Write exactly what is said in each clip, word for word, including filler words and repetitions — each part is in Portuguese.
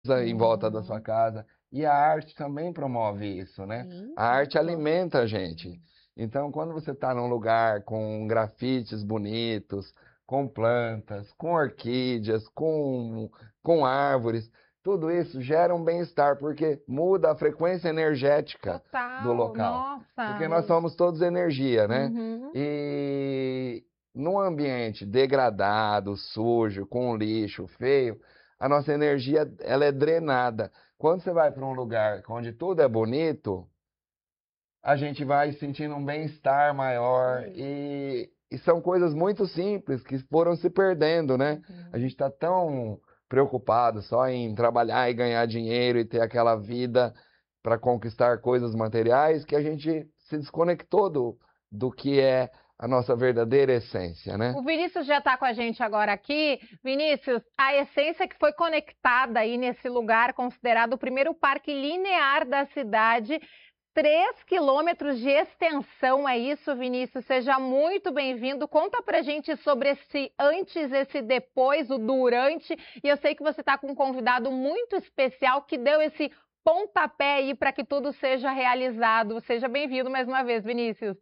em volta da sua casa. E a arte também promove isso, né? Sim, A arte muito. alimenta a gente. Então, quando você está num lugar com grafites bonitos, com plantas, com orquídeas, com, com árvores, tudo isso gera um bem-estar, porque muda a frequência energética do Total, local. nossa. Porque nós somos todos energia, né? Uhum. E num ambiente degradado, sujo, com lixo, feio, a nossa energia ela é drenada. Quando você vai para um lugar onde tudo é bonito, a gente vai sentindo um bem-estar maior Sim. e, e são coisas muito simples que foram se perdendo, né? A Uhum. gente está tão preocupado só em trabalhar e ganhar dinheiro e ter aquela vida para conquistar coisas materiais que a gente se desconectou do, do que é a nossa verdadeira essência, né? O Vinícius já está com a gente agora aqui. Vinícius, a essência que foi conectada aí nesse lugar, considerado o primeiro parque linear da cidade, três quilômetros de extensão, é isso, Vinícius? Seja muito bem-vindo. Conta pra gente sobre esse antes, esse depois, o durante. E eu sei que você está com um convidado muito especial que deu esse pontapé aí para que tudo seja realizado. Seja bem-vindo mais uma vez, Vinícius.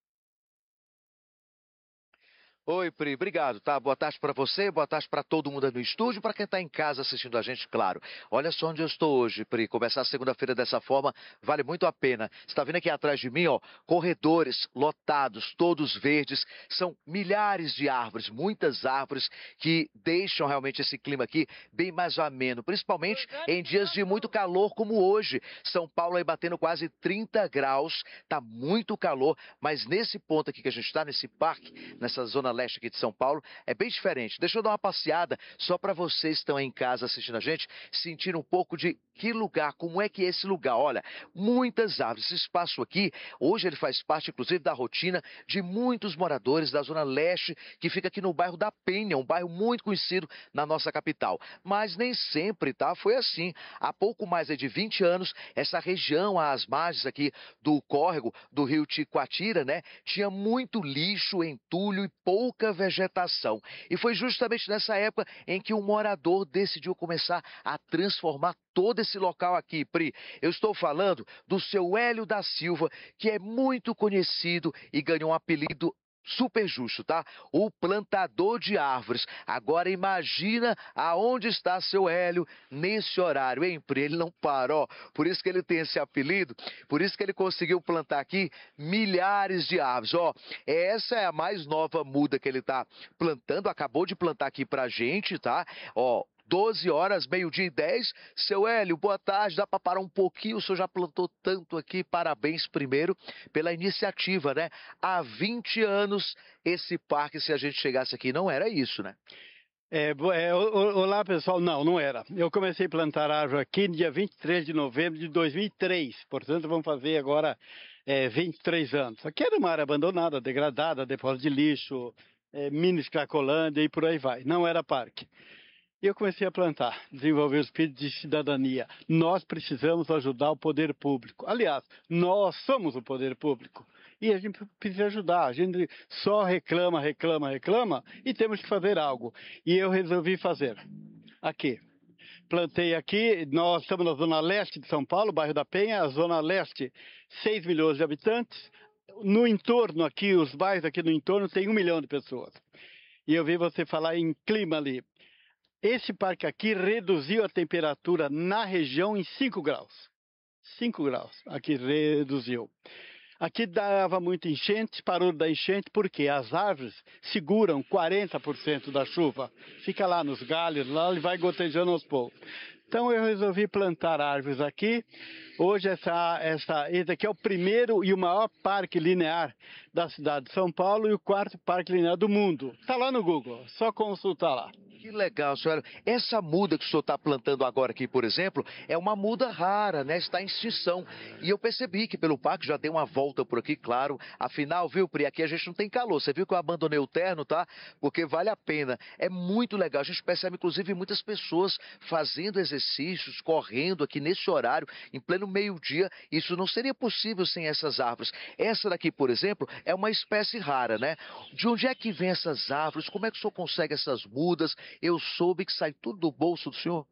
Oi, Pri, obrigado, tá? Boa tarde para você, boa tarde para todo mundo aí no estúdio, para quem está em casa assistindo a gente, claro. Olha só onde eu estou hoje, Pri. Começar a segunda-feira dessa forma vale muito a pena. Você está vendo aqui atrás de mim, ó, corredores lotados, todos verdes. São milhares de árvores, muitas árvores que deixam realmente esse clima aqui bem mais ameno, principalmente em dias de muito calor como hoje. São Paulo aí batendo quase trinta graus, tá muito calor, mas nesse ponto aqui que a gente está, nesse parque, nessa zona leste aqui de São Paulo, é bem diferente. Deixa eu dar uma passeada só para vocês que estão aí em casa assistindo a gente, sentir um pouco de que lugar, como é que é esse lugar. Olha, muitas árvores. Esse espaço aqui, hoje ele faz parte, inclusive, da rotina de muitos moradores da zona leste, que fica aqui no bairro da Penha, um bairro muito conhecido na nossa capital. Mas nem sempre, tá? Foi assim. Há pouco mais de vinte anos, essa região, às margens aqui do córrego do rio Ticoatira, né, tinha muito lixo, entulho e pouca vegetação. E foi justamente nessa época em que um morador decidiu começar a transformar todo esse local aqui, Pri. Eu estou falando do seu Hélio da Silva, que é muito conhecido e ganhou um apelido super justo, tá? O plantador de árvores. Agora imagina aonde está seu Hélio nesse horário, hein, Pri? Ele não parou. Por isso que ele tem esse apelido, por isso que ele conseguiu plantar aqui milhares de árvores. Ó, essa é a mais nova muda que ele está plantando, acabou de plantar aqui pra gente, tá? Ó, doze horas, meio-dia e dez. Seu Hélio, boa tarde. Dá para parar um pouquinho? O senhor já plantou tanto aqui. Parabéns primeiro pela iniciativa, né? Há vinte anos esse parque, se a gente chegasse aqui, não era isso, né? É, bo- é, o- o- olá, pessoal. Não, não era. Eu comecei a plantar árvore aqui no dia vinte e três de novembro de dois mil e três. Portanto, vamos fazer agora é, vinte e três anos. Aqui era uma área abandonada, degradada, depósito de lixo, é, mini Cracolândia e por aí vai. Não era parque. E eu comecei a plantar, desenvolver o espírito de cidadania. Nós precisamos ajudar o poder público. Aliás, nós somos o poder público. E a gente precisa ajudar. A gente só reclama, reclama, reclama e temos que fazer algo. E eu resolvi fazer. Aqui. Plantei aqui, nós estamos na zona leste de São Paulo, bairro da Penha, a zona leste, seis milhões de habitantes. No entorno aqui, os bairros aqui no entorno, tem um milhão de pessoas. E eu vi você falar em clima ali. Esse parque aqui reduziu a temperatura na região em cinco graus. Cinco graus, aqui reduziu. Aqui dava muito enchente, parou da enchente, porque as árvores seguram quarenta por cento da chuva. Fica lá nos galhos, lá e vai gotejando aos poucos. Então eu resolvi plantar árvores aqui. Hoje essa, essa, esse aqui é o primeiro e o maior parque linear da cidade de São Paulo e o quarto parque linear do mundo. Está lá no Google, só consultar lá. Que legal, senhora. Essa muda que o senhor está plantando agora aqui, por exemplo, é uma muda rara, né? Está em extinção. E eu percebi que pelo parque já dei uma volta por aqui, claro. Afinal, viu, Pri, aqui a gente não tem calor. Você viu que eu abandonei o terno, tá? Porque vale a pena. É muito legal. A gente percebe, inclusive, muitas pessoas fazendo exercícios, correndo aqui nesse horário, em pleno meio-dia. Isso não seria possível sem essas árvores. Essa daqui, por exemplo, é uma espécie rara, né? De onde é que vem essas árvores? Como é que o senhor consegue essas mudas? Eu soube que sai tudo do bolso do senhor.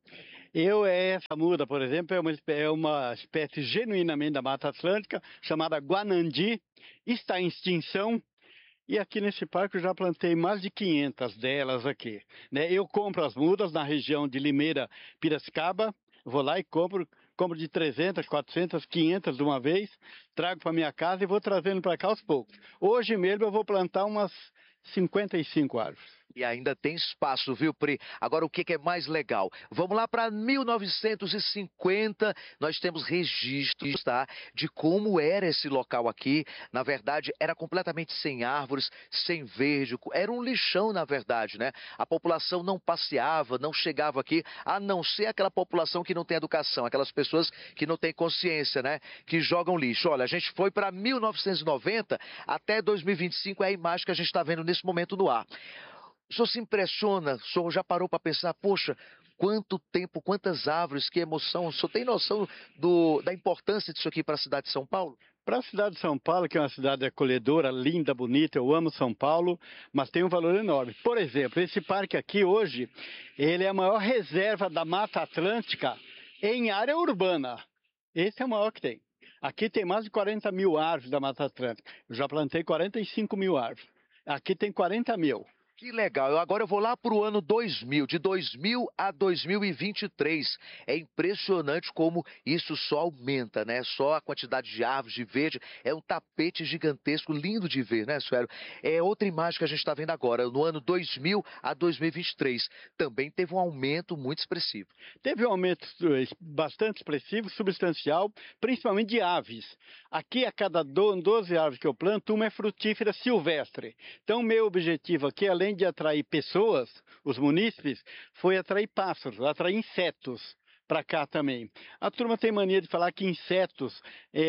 Eu, essa muda, por exemplo, é uma, espé- é uma espécie genuinamente da Mata Atlântica, chamada guanandi, está em extinção. E aqui nesse parque eu já plantei mais de quinhentas delas aqui, né? Eu compro as mudas na região de Limeira, Piracicaba, vou lá e compro, compro de trezentas, quatrocentas, quinhentas de uma vez, trago para minha casa e vou trazendo para cá aos poucos. Hoje mesmo eu vou plantar umas cinquenta e cinco árvores. E ainda tem espaço, viu, Pri? Agora, o que que é mais legal? Vamos lá para mil novecentos e cinquenta, nós temos registros, tá, de como era esse local aqui. Na verdade, era completamente sem árvores, sem verde, era um lixão, na verdade, né? A população não passeava, não chegava aqui, a não ser aquela população que não tem educação, aquelas pessoas que não têm consciência, né? Que jogam lixo. Olha, a gente foi para mil novecentos e noventa até dois mil e vinte e cinco, é a imagem que a gente está vendo nesse momento no ar. O senhor se impressiona, o senhor já parou para pensar, poxa, quanto tempo, quantas árvores, que emoção. O senhor tem noção do, da importância disso aqui para a cidade de São Paulo? Para a cidade de São Paulo, que é uma cidade acolhedora, linda, bonita, eu amo São Paulo, mas tem um valor enorme. Por exemplo, esse parque aqui hoje, ele é a maior reserva da Mata Atlântica em área urbana. Esse é o maior que tem. Aqui tem mais de quarenta mil árvores da Mata Atlântica. Eu já plantei quarenta e cinco mil árvores. Aqui tem quarenta mil. Que legal. Eu, agora eu vou lá para o ano dois mil, de dois mil a dois mil e vinte e três. É impressionante como isso só aumenta, né? Só a quantidade de árvores, de verde, é um tapete gigantesco, lindo de ver, né, Suelo? É outra imagem que a gente está vendo agora, no ano dois mil a dois mil e vinte e três. Também teve um aumento muito expressivo. Teve um aumento eh, bastante expressivo, substancial, principalmente de aves. Aqui, a cada doze árvores que eu planto, uma é frutífera silvestre. Então, meu objetivo aqui, além de atrair pessoas, os munícipes, foi atrair pássaros, atrair insetos para cá também. A turma tem mania de falar que insetos é,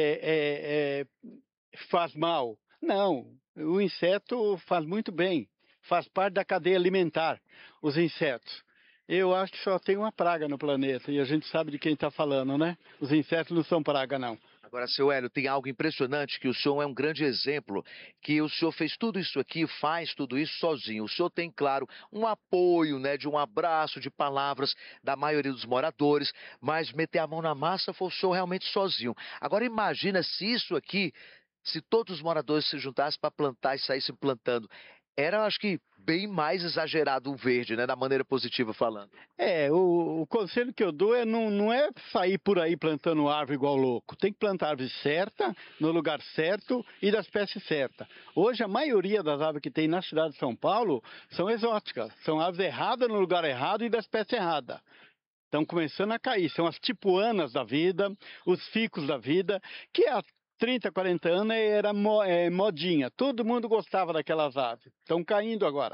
é, é, faz mal. Não, o inseto faz muito bem, faz parte da cadeia alimentar, os insetos. Eu acho que só tem uma praga no planeta e a gente sabe de quem está falando, né? Os insetos não são praga, não. Agora, seu Hélio, tem algo impressionante que o senhor é um grande exemplo, que o senhor fez tudo isso aqui, faz tudo isso sozinho. O senhor tem, claro, um apoio, né, de um abraço, de palavras da maioria dos moradores, mas meter a mão na massa foi o senhor realmente sozinho. Agora, imagina se isso aqui, se todos os moradores se juntassem para plantar e saíssem plantando. Era, acho que, bem mais exagerado o verde, né, da maneira positiva falando. É, o, o conselho que eu dou é não, não é sair por aí plantando árvore igual louco. Tem que plantar árvore certa, no lugar certo e da espécie certa. Hoje, a maioria das árvores que tem na cidade de São Paulo são exóticas. São árvores erradas no lugar errado e da espécie errada. Estão começando a cair. São as tipuanas da vida, os ficus da vida, que há trinta, quarenta anos era modinha. Todo mundo gostava daquelas aves. Estão caindo agora.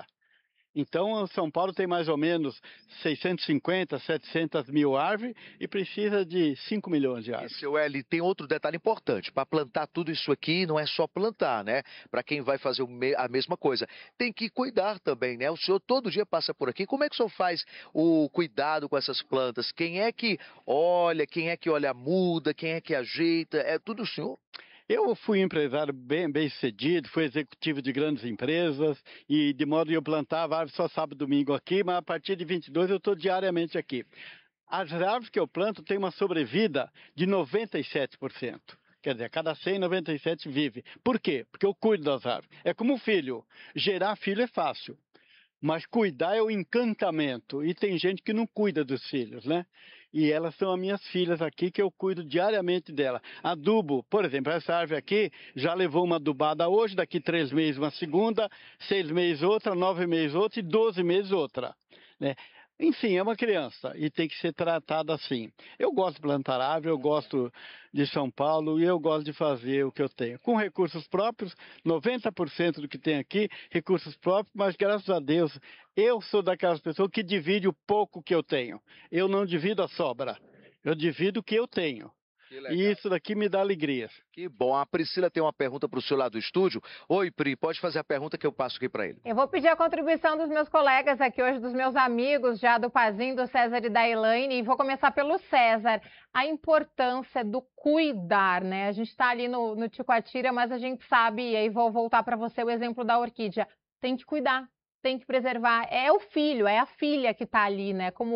Então, São Paulo tem mais ou menos seiscentos e cinquenta, setecentas mil árvores e precisa de cinco milhões de árvores. E, seu Hélio, tem outro detalhe importante. Para plantar tudo isso aqui, não é só plantar, né? Para quem vai fazer a mesma coisa. Tem que cuidar também, né? O senhor todo dia passa por aqui. Como é que o senhor faz o cuidado com essas plantas? Quem é que olha, quem é que olha a muda, quem é que ajeita? É tudo o senhor? Eu fui empresário bem, bem sucedido, fui executivo de grandes empresas e de modo que eu plantava árvores só sábado e domingo aqui, mas a partir de vinte e dois eu estou diariamente aqui. As árvores que eu planto têm uma sobrevida de noventa e sete por cento. Quer dizer, a cada cem, noventa e sete vive. Por quê? Porque eu cuido das árvores. É como um filho. Gerar filho é fácil. Mas cuidar é o encantamento. E tem gente que não cuida dos filhos, né? E elas são as minhas filhas aqui, que eu cuido diariamente dela. Adubo, por exemplo, essa árvore aqui já levou uma adubada hoje, daqui três meses uma segunda, seis meses outra, nove meses outra e doze meses outra, né? Enfim, é uma criança e tem que ser tratada assim. Eu gosto de plantar árvore, eu gosto de São Paulo e eu gosto de fazer o que eu tenho. Com recursos próprios, noventa por cento do que tem aqui, recursos próprios, mas graças a Deus, eu sou daquelas pessoas que divide o pouco que eu tenho. Eu não divido a sobra, eu divido o que eu tenho. E isso daqui me dá alegria. Que bom. A Priscila tem uma pergunta para o senhor lá do estúdio. Oi, Pri, pode fazer a pergunta que eu passo aqui para ele. Eu vou pedir a contribuição dos meus colegas aqui hoje, dos meus amigos já do Pazinho, do César e da Elaine. E vou começar pelo César. A importância do cuidar, né? A gente está ali no, no Ticoatira, mas a gente sabe, e aí vou voltar para você o exemplo da orquídea. Tem que cuidar, tem que preservar. É o filho, é a filha que está ali, né? Como...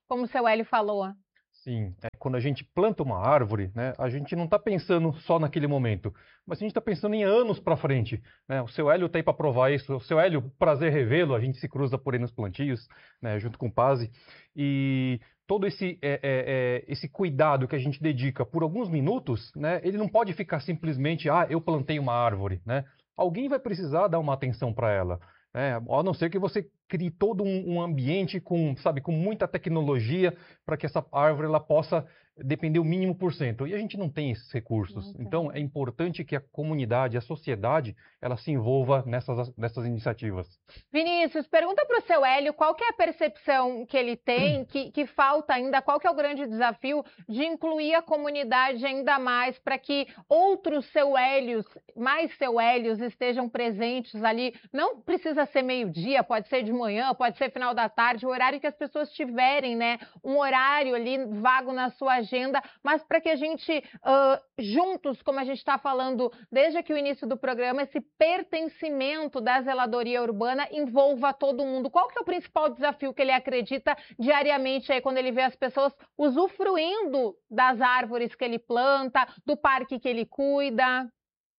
como o seu Hélio falou. Sim, é, quando a gente planta uma árvore, né, a gente não está pensando só naquele momento, mas a gente está pensando em anos para frente, né? O seu Hélio está aí para provar isso. O seu Hélio, prazer revê-lo, a gente se cruza por aí nos plantios, né, junto com o Pazzi, e todo esse, é, é, é, esse cuidado que a gente dedica por alguns minutos, né, ele não pode ficar simplesmente, ah, eu plantei uma árvore, né? Alguém vai precisar dar uma atenção para ela. É, a não ser que você crie todo um, um ambiente com, sabe, com muita tecnologia para que essa árvore ela possa depender o mínimo por cento. E a gente não tem esses recursos. Não Então, tem. é importante que a comunidade, a sociedade, ela se envolva nessas, nessas iniciativas. Vinícius, pergunta para o seu Hélio qual que é a percepção que ele tem, que, que falta ainda, qual que é o grande desafio de incluir a comunidade ainda mais para que outros seu Hélios, mais seu Hélios estejam presentes ali. Não precisa ser meio-dia, pode ser de manhã, pode ser final da tarde, o horário que as pessoas tiverem, né? Um horário ali vago na sua agenda, mas para que a gente, uh, juntos, como a gente está falando desde aqui o início do programa, esse pertencimento da zeladoria urbana envolva todo mundo. Qual que é o principal desafio que ele acredita diariamente aí quando ele vê as pessoas usufruindo das árvores que ele planta, do parque que ele cuida?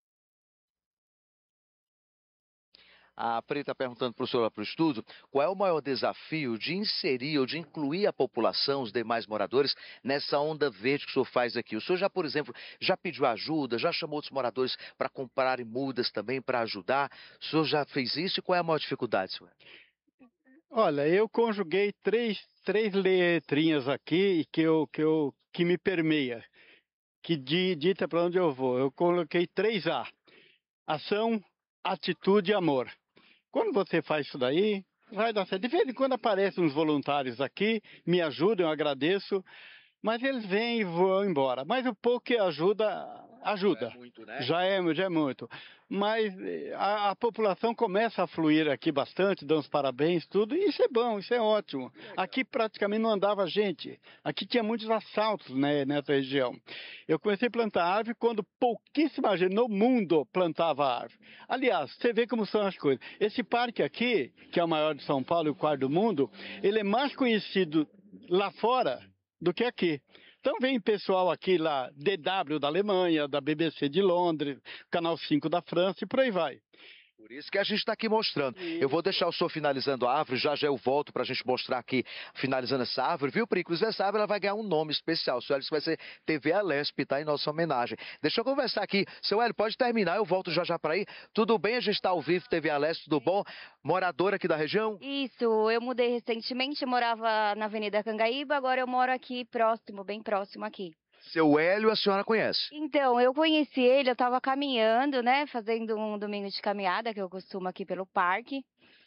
A Pri está perguntando para o senhor, para o estudo, qual é o maior desafio de inserir ou de incluir a população, os demais moradores, nessa onda verde que o senhor faz aqui? O senhor já, por exemplo, já pediu ajuda, já chamou outros moradores para comprarem mudas também, para ajudar? O senhor já fez isso e qual é a maior dificuldade, senhor? Olha, eu conjuguei três, três letrinhas aqui que, eu, que, eu, que me permeia, que di, dita para onde eu vou. Eu coloquei três A: ação, atitude e amor. Quando você faz isso daí, vai dar certo. De vez em quando aparecem uns voluntários aqui, me ajudam, eu agradeço, mas eles vêm e vão embora. Mas o pouco que ajuda, ajuda. Já é muito, né? Já é, já é muito. Mas a, a população começa a fluir aqui bastante, dão os parabéns, tudo, e isso é bom, isso é ótimo. Aqui praticamente não andava gente. Aqui tinha muitos assaltos, né, nessa região. Eu comecei a plantar árvore quando pouquíssima gente no mundo plantava árvore. Aliás, você vê como são as coisas. Esse parque aqui, que é o maior de São Paulo e o quarto do mundo, ele é mais conhecido lá fora do que aqui. Então vem pessoal aqui lá, D W da Alemanha, da B B C de Londres, Canal cinco da França e por aí vai. Por isso que a gente está aqui mostrando. Eu vou deixar o senhor finalizando a árvore, já já eu volto para a gente mostrar aqui, finalizando essa árvore, viu, Pri? Inclusive essa árvore ela vai ganhar um nome especial. O seu Hélio vai ser T V Alesp, tá? Em nossa homenagem. Deixa eu conversar aqui. Seu Hélio, pode terminar, eu volto já já para aí. Tudo bem? A gente está ao vivo, T V Alesp, tudo bom? Moradora aqui da região? Isso, eu mudei recentemente, eu morava na Avenida Cangaíba, agora eu moro aqui próximo, bem próximo aqui. Seu Hélio, a senhora conhece? Então, eu conheci ele, eu estava caminhando, né, fazendo um domingo de caminhada, que eu costumo aqui pelo parque.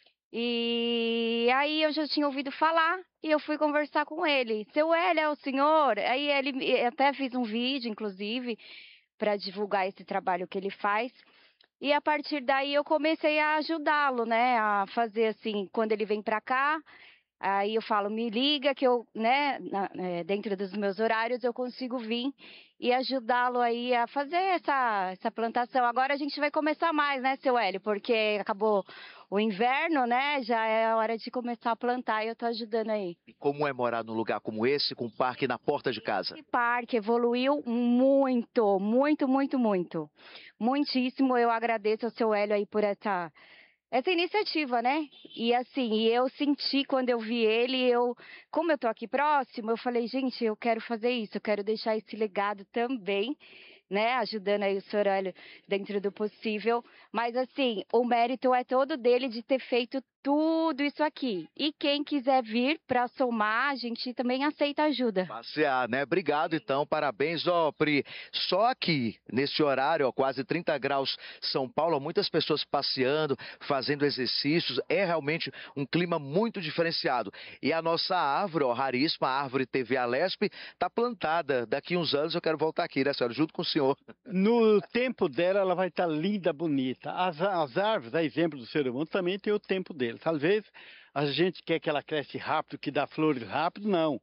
E aí eu já tinha ouvido falar e eu fui conversar com ele. Seu Hélio é o senhor? Aí ele eu até fiz um vídeo, inclusive, para divulgar esse trabalho que ele faz. E a partir daí eu comecei a ajudá-lo, né, a fazer assim, quando ele vem para cá. Aí eu falo, me liga que eu, né, na, é, dentro dos meus horários eu consigo vir e ajudá-lo aí a fazer essa, essa plantação. Agora a gente vai começar mais, né, seu Hélio? Porque acabou o inverno, né, já é a hora de começar a plantar e eu tô ajudando aí. E como é morar num lugar como esse, com um parque na porta de casa? Esse parque evoluiu muito, muito, muito, muito. Muitíssimo, eu agradeço ao seu Hélio aí por essa... essa iniciativa, né? E assim, eu senti quando eu vi ele, eu, como eu tô aqui próximo, eu falei, gente, eu quero fazer isso, eu quero deixar esse legado também, né? Ajudando aí o senhor Hélio dentro do possível. Mas assim, o mérito é todo dele de ter feito tudo isso aqui. E quem quiser vir para somar, a gente também aceita ajuda. Passear, né? Obrigado, então. Parabéns, ó, Pri. Só aqui, nesse horário, ó, quase trinta graus São Paulo, muitas pessoas passeando, fazendo exercícios. É realmente um clima muito diferenciado. E a nossa árvore, ó, raríssima, a árvore T V Alesp, tá plantada. Daqui uns anos eu quero voltar aqui, né, senhora? Junto com o senhor. No tempo dela, ela vai estar linda, bonita. As, as árvores, a exemplo do ser humano, também tem o tempo dele. Talvez a gente quer que ela cresça rápido, que dá flores rápido, não.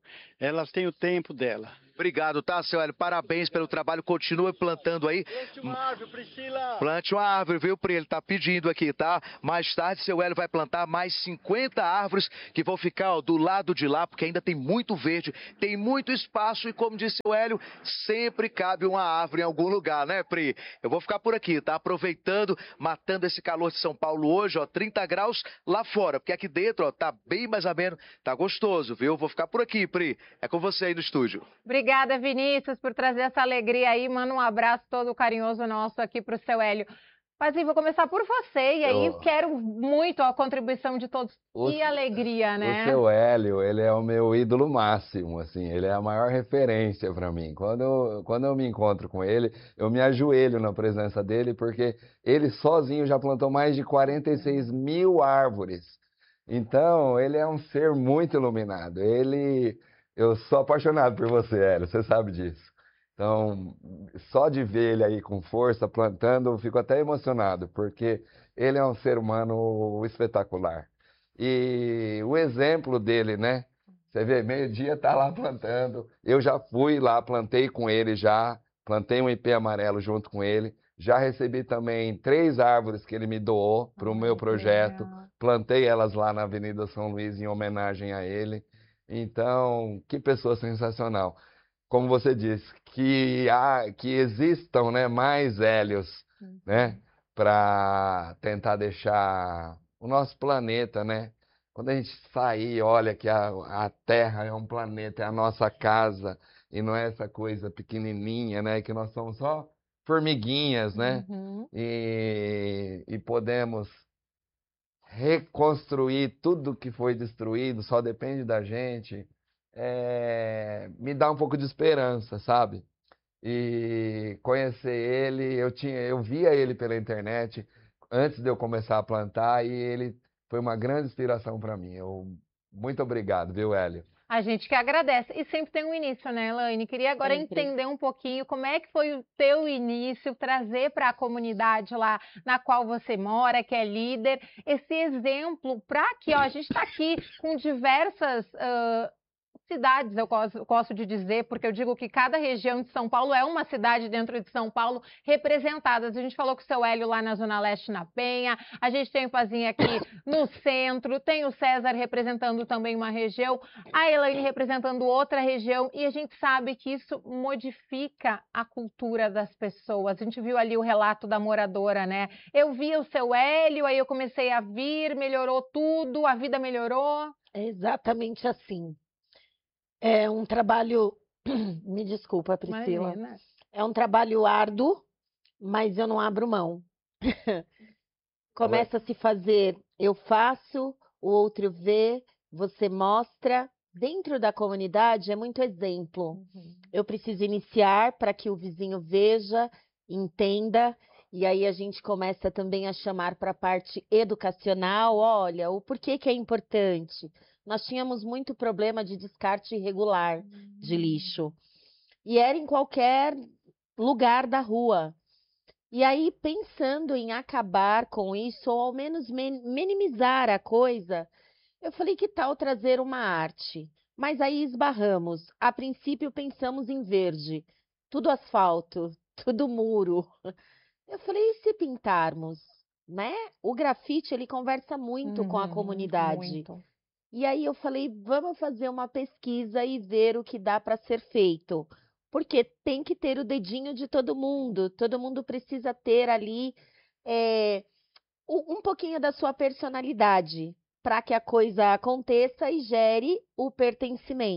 Elas têm o tempo dela. Obrigado, tá, seu Hélio? Parabéns pelo trabalho. Continue plantando aí. Plante uma árvore, Priscila! Plante uma árvore, viu, Pri? Ele tá pedindo aqui, tá? Mais tarde, seu Hélio vai plantar mais cinquenta árvores que vão ficar ó, do lado de lá, porque ainda tem muito verde, tem muito espaço e, como disse o Hélio, sempre cabe uma árvore em algum lugar, né, Pri? Eu vou ficar por aqui, tá? Aproveitando, matando esse calor de São Paulo hoje, ó, trinta graus lá fora, porque aqui dentro, ó, tá bem mais ameno, tá gostoso, viu? Vou ficar por aqui, Pri. É com você aí no estúdio. Obrigada, Vinícius, por trazer essa alegria aí. Manda um abraço todo carinhoso nosso aqui para o seu Hélio. Mas vou começar por você, e aí Eu- quero muito a contribuição de todos. O- Que alegria, né? O seu Hélio, ele é o meu ídolo máximo, assim, ele é a maior referência para mim. Quando eu, quando eu me encontro com ele, eu me ajoelho na presença dele, porque ele sozinho já plantou mais de quarenta e seis mil árvores. Então, ele é um ser muito iluminado. Ele, eu sou apaixonado por você, Hélio, você sabe disso. Então, só de ver ele aí com força, plantando, eu fico até emocionado, porque ele é um ser humano espetacular. E o exemplo dele, né? Você vê, meio-dia tá lá plantando. Eu já fui lá, plantei com ele já, plantei um ipê amarelo junto com ele. Já recebi também três árvores que ele me doou para o Ai, meu que projeto. legal. Plantei elas lá na Avenida São Luís em homenagem a ele. Então, que pessoa sensacional. Como você disse, que há, que existam, né, mais Hélios, né, para tentar deixar o nosso planeta, né? Quando a gente sair, olha que a, a Terra é um planeta, é a nossa casa, e não é essa coisa pequenininha, né? Que nós somos só formiguinhas, né? Uhum. E, e podemos reconstruir tudo que foi destruído, só depende da gente. É, me dá um pouco de esperança, sabe? E conhecer ele, eu tinha, eu via ele pela internet antes de eu começar a plantar e ele foi uma grande inspiração para mim. Eu, muito obrigado, viu, Hélio? A gente que agradece. E sempre tem um início, né, Elaine? Queria agora Sempre. entender um pouquinho como é que foi o teu início, trazer para a comunidade lá na qual você mora, que é líder, esse exemplo para que, ó, a gente está aqui com diversas ah, cidades, eu gosto, gosto de dizer, porque eu digo que cada região de São Paulo é uma cidade dentro de São Paulo representadas. A gente falou com o seu Hélio lá na Zona Leste, na Penha, a gente tem o Pazinho aqui no centro, tem o César representando também uma região, a Elaine representando outra região, e a gente sabe que isso modifica a cultura das pessoas. A gente viu ali o relato da moradora, né? Eu vi o seu Hélio, aí eu comecei a vir, melhorou tudo, a vida melhorou. É exatamente assim. É um trabalho, me desculpa, Priscila, Imagina. é um trabalho árduo, mas eu não abro mão. Começa a se fazer, eu faço, o outro vê, você mostra. Dentro da comunidade é muito exemplo. Eu preciso iniciar para que o vizinho veja, entenda, e aí a gente começa também a chamar para a parte educacional. Olha, o porquê que é importante. Nós tínhamos muito problema de descarte irregular de lixo. E era em qualquer lugar da rua. E aí, pensando em acabar com isso, ou ao menos men- minimizar a coisa, eu falei, que tal trazer uma arte? Mas aí esbarramos. A princípio pensamos em verde. Tudo asfalto, tudo muro. Eu falei, e se pintarmos? Né? O grafite, ele conversa muito com a Uhum, comunidade. muito. E aí eu falei, vamos fazer uma pesquisa e ver o que dá para ser feito. Porque tem que ter o dedinho de todo mundo. Todo mundo precisa ter ali é, um um pouquinho da sua personalidade para que a coisa aconteça e gere o pertencimento.